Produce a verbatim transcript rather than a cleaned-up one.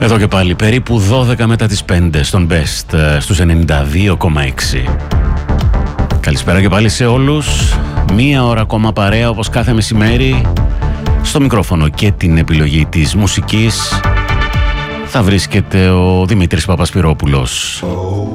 Εδώ και πάλι περίπου δώδεκα μετά τις πέντε στον Best στους ενενήντα δύο κόμμα έξι. Καλησπέρα και πάλι σε όλους. Μία ώρα ακόμα παρέα όπως κάθε μεσημέρι. Στο μικρόφωνο και την επιλογή της μουσικής θα βρίσκεται ο Δημήτρης Παπασπυρόπουλος.